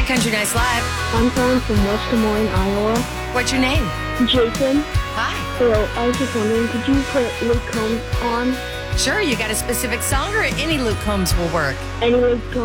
Hi, Country Nice Live. I'm calling from West Des Moines, Iowa. What's your name? Jason. Hi. Hello, I was just wondering, could you put Luke Combs on? Sure, you got a specific song or any Luke Combs will work? Any Luke Combs?